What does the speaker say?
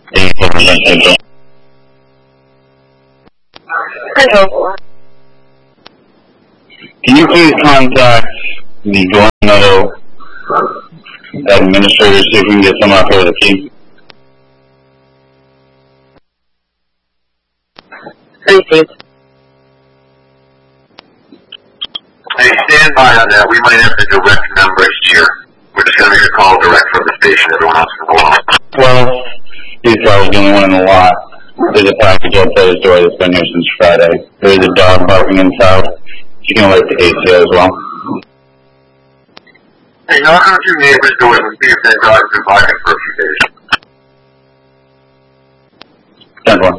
Hello. Can you please contact the Golden Meadow administrator, see if we can get someone out there with a key? Received. Hey, stand by on that. We might have to direct numbers here. We're just going to make a call direct from the station. Everyone else can go on. Well, he's probably the only one in the lot. There's a package outside his door that's been here since Friday. There's a dog barking inside. You can alert the ACO as well. Hey, knock on a few neighbors' doors and see if that dog's been barking for a few days. 10-4.